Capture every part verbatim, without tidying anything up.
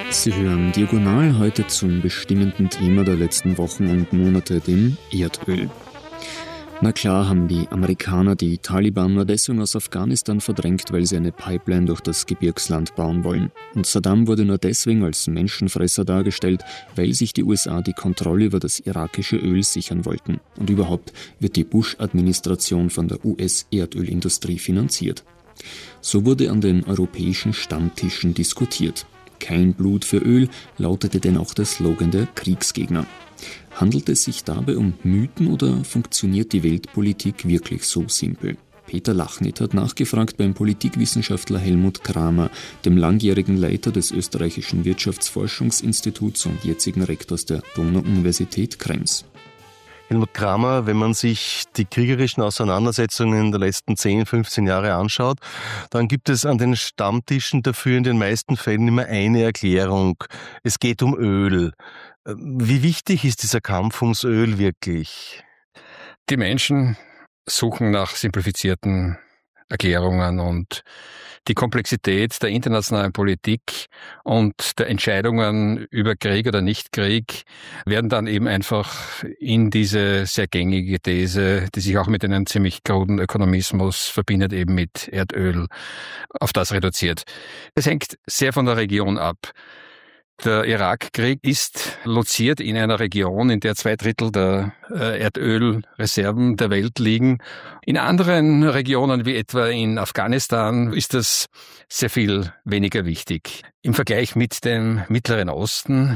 Sie hören Diagonal heute zum bestimmenden Thema der letzten Wochen und Monate, dem Erdöl. Na klar haben die Amerikaner die Taliban nur deswegen aus Afghanistan verdrängt, weil sie eine Pipeline durch das Gebirgsland bauen wollen. Und Saddam wurde nur deswegen als Menschenfresser dargestellt, weil sich die U S A die Kontrolle über das irakische Öl sichern wollten. Und überhaupt wird die Bush-Administration von der U S-Erdölindustrie finanziert. So wurde an den europäischen Stammtischen diskutiert. Kein Blut für Öl lautete denn auch der Slogan der Kriegsgegner. Handelt es sich dabei um Mythen oder funktioniert die Weltpolitik wirklich so simpel? Peter Lachnit hat nachgefragt beim Politikwissenschaftler Helmut Kramer, dem langjährigen Leiter des österreichischen Wirtschaftsforschungsinstituts und jetzigen Rektors der Donau-Universität Krems. Helmut Kramer, wenn man sich die kriegerischen Auseinandersetzungen der letzten zehn, fünfzehn Jahre anschaut, dann gibt es an den Stammtischen dafür in den meisten Fällen immer eine Erklärung. Es geht um Öl. Wie wichtig ist dieser Kampf ums Öl wirklich? Die Menschen suchen nach simplifizierten Erklärungen und die Komplexität der internationalen Politik und der Entscheidungen über Krieg oder Nicht-Krieg werden dann eben einfach in diese sehr gängige These, die sich auch mit einem ziemlich kruden Ökonomismus verbindet, eben mit Erdöl, auf das reduziert. Es hängt sehr von der Region ab. Der Irakkrieg ist loziert in einer Region, in der zwei Drittel der Erdölreserven der Welt liegen. In anderen Regionen, wie etwa in Afghanistan, ist das sehr viel weniger wichtig. Im Vergleich mit dem Mittleren Osten,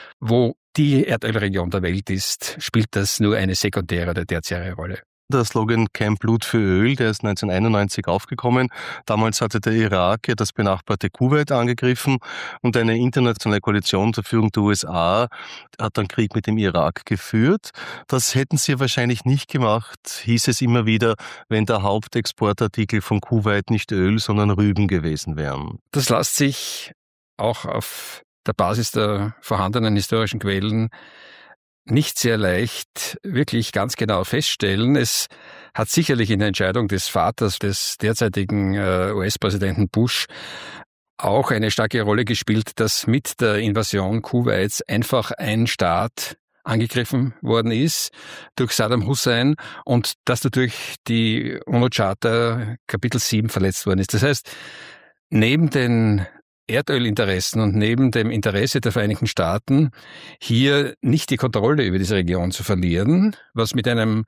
wo die Erdölregion der Welt ist, spielt das nur eine sekundäre oder tertiäre Rolle. Der Slogan Kein Blut für Öl, der ist neunzehnhunderteinundneunzig aufgekommen. Damals hatte der Irak ja das benachbarte Kuwait angegriffen und eine internationale Koalition unter Führung der U S A hat dann Krieg mit dem Irak geführt. Das hätten sie wahrscheinlich nicht gemacht, hieß es immer wieder, wenn der Hauptexportartikel von Kuwait nicht Öl, sondern Rüben gewesen wären. Das lässt sich auch auf der Basis der vorhandenen historischen Quellen nicht sehr leicht wirklich ganz genau feststellen. Es hat sicherlich in der Entscheidung des Vaters des derzeitigen äh, U S-Präsidenten Bush auch eine starke Rolle gespielt, dass mit der Invasion Kuwaits einfach ein Staat angegriffen worden ist durch Saddam Hussein und dass dadurch die UNO-Charta Kapitel sieben verletzt worden ist. Das heißt, neben den Erdölinteressen und neben dem Interesse der Vereinigten Staaten, hier nicht die Kontrolle über diese Region zu verlieren, was mit einem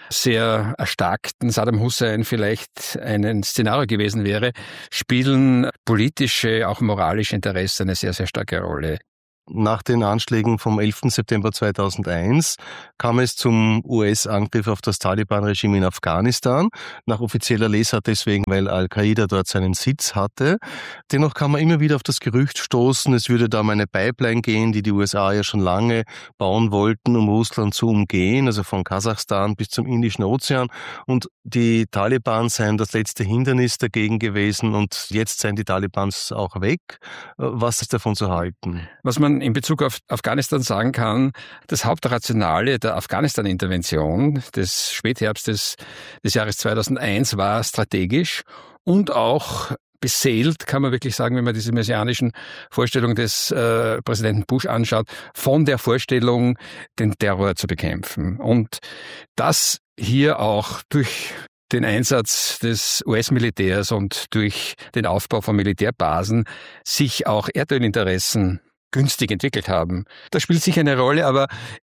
sehr erstarkten Saddam Hussein vielleicht ein Szenario gewesen wäre, spielen politische, auch moralische Interessen eine sehr, sehr starke Rolle. Nach den Anschlägen vom elften September zweitausendeins kam es zum U S-Angriff auf das Taliban-Regime in Afghanistan. Nach offizieller Lesart deswegen, weil Al-Qaida dort seinen Sitz hatte. Dennoch kann man immer wieder auf das Gerücht stoßen, es würde da um eine Pipeline gehen, die die U S A ja schon lange bauen wollten, um Russland zu umgehen, also von Kasachstan bis zum Indischen Ozean. Und die Taliban seien das letzte Hindernis dagegen gewesen und jetzt seien die Talibans auch weg. Was ist davon zu halten? Was man in Bezug auf Afghanistan sagen kann, das Hauptrationale der Afghanistan-Intervention des Spätherbstes des Jahres zweitausendeins war strategisch und auch beseelt, kann man wirklich sagen, wenn man diese messianischen Vorstellungen des äh, Präsidenten Bush anschaut, von der Vorstellung, den Terror zu bekämpfen. Und das hier auch durch den Einsatz des U S-Militärs und durch den Aufbau von Militärbasen sich auch Erdölinteressen günstig entwickelt haben. Das spielt sicher eine Rolle, aber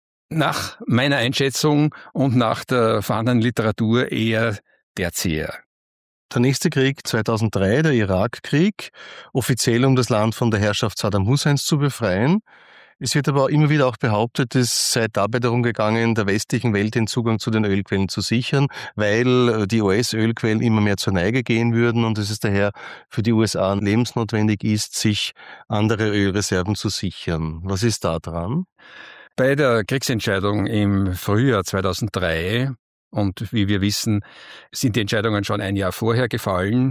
nach meiner Einschätzung und nach der vorhandenen Literatur eher tertiär. Der nächste Krieg zweitausenddrei, der Irakkrieg, offiziell um das Land von der Herrschaft Saddam Husseins zu befreien. Es wird aber immer wieder auch behauptet, es sei dabei darum gegangen, der westlichen Welt den Zugang zu den Ölquellen zu sichern, weil die U S-Ölquellen immer mehr zur Neige gehen würden und es ist daher für die U S A lebensnotwendig ist, sich andere Ölreserven zu sichern. Was ist da dran? Bei der Kriegsentscheidung im Frühjahr zweitausenddrei, und wie wir wissen, sind die Entscheidungen schon ein Jahr vorher gefallen,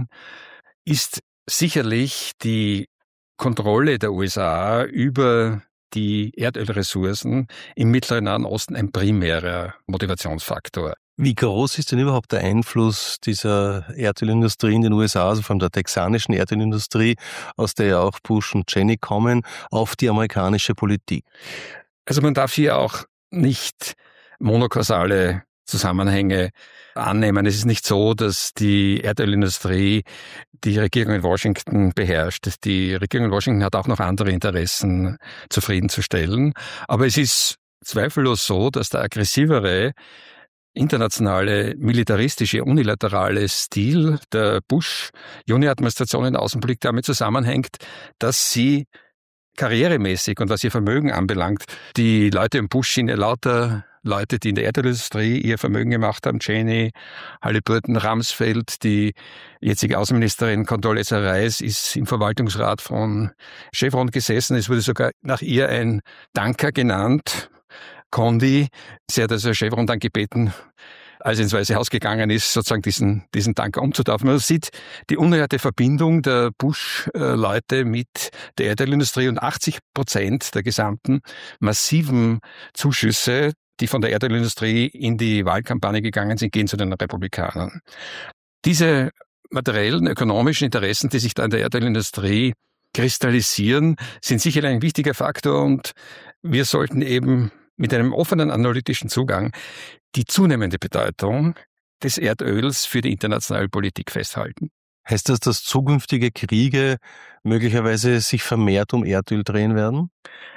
ist sicherlich die Kontrolle der U S A über die Erdölressourcen im Mittleren Nahen Osten ein primärer Motivationsfaktor. Wie groß ist denn überhaupt der Einfluss dieser Erdölindustrie in den U S A, also von der texanischen Erdölindustrie, aus der ja auch Bush und Cheney kommen, auf die amerikanische Politik? Also man darf hier auch nicht monokausale Zusammenhänge annehmen. Es ist nicht so, dass die Erdölindustrie die Regierung in Washington beherrscht. Die Regierung in Washington hat auch noch andere Interessen zufriedenzustellen. Aber es ist zweifellos so, dass der aggressivere internationale, militaristische, unilaterale Stil der Bush-Junior-Administration in der Außenpolitik damit zusammenhängt, dass sie karrieremäßig und was ihr Vermögen anbelangt, die Leute im Bush sind ja lauter Leute, die in der Erdölindustrie ihr Vermögen gemacht haben, Cheney, Halliburton, Rumsfeld, die jetzige Außenministerin Condoleezza Rice ist im Verwaltungsrat von Chevron gesessen. Es wurde sogar nach ihr ein Danker genannt, Condi. Sie hat also Chevron dann gebeten, als er ins Weiße Haus gegangen ist, sozusagen diesen, diesen Danker umzutaufen. Man sieht die unerhörte Verbindung der Bush-Leute mit der Erdölindustrie und achtzig Prozent der gesamten massiven Zuschüsse, die von der Erdölindustrie in die Wahlkampagne gegangen sind, gehen zu den Republikanern. Diese materiellen, ökonomischen Interessen, die sich da in der Erdölindustrie kristallisieren, sind sicherlich ein wichtiger Faktor und wir sollten eben mit einem offenen analytischen Zugang die zunehmende Bedeutung des Erdöls für die internationale Politik festhalten. Heißt das, dass zukünftige Kriege möglicherweise sich vermehrt um Erdöl drehen werden?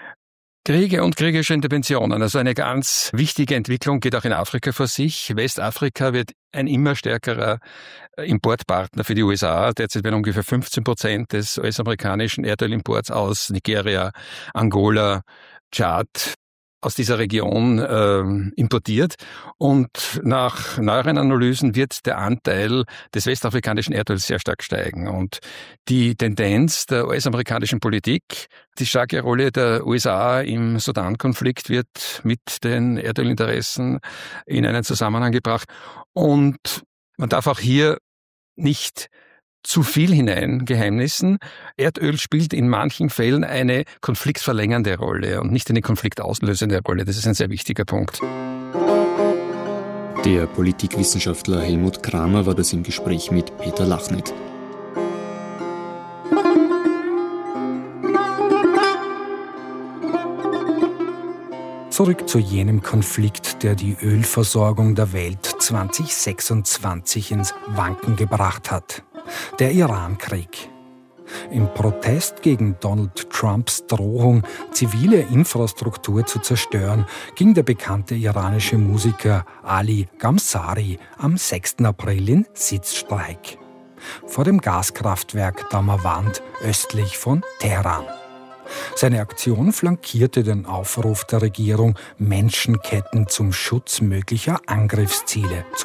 Kriege und kriegerische Interventionen. Also eine ganz wichtige Entwicklung geht auch in Afrika vor sich. Westafrika wird ein immer stärkerer Importpartner für die U S A. Derzeit werden ungefähr fünfzehn Prozent des U S-amerikanischen Erdölimports aus Nigeria, Angola, Tschad, aus dieser Region äh, importiert. Und nach neueren Analysen wird der Anteil des westafrikanischen Erdöls sehr stark steigen. Und die Tendenz der U S-amerikanischen Politik, die starke Rolle der U S A im Sudan-Konflikt wird mit den Erdölinteressen in einen Zusammenhang gebracht. Und man darf auch hier nicht zu viel hinein geheimnissen. Erdöl spielt in manchen Fällen eine konfliktverlängernde Rolle und nicht eine konfliktauslösende Rolle. Das ist ein sehr wichtiger Punkt. Der Politikwissenschaftler Helmut Kramer war das im Gespräch mit Peter Lachnit. Zurück zu jenem Konflikt, der die Ölversorgung der Welt zwanzig sechsundzwanzig ins Wanken gebracht hat. Der Irankrieg. Im Protest gegen Donald Trumps Drohung, zivile Infrastruktur zu zerstören, ging der bekannte iranische Musiker Ali Gamsari am sechsten April in Sitzstreik vor dem Gaskraftwerk Damawand östlich von Teheran. Seine Aktion flankierte den Aufruf der Regierung, Menschenketten zum Schutz möglicher Angriffsziele zu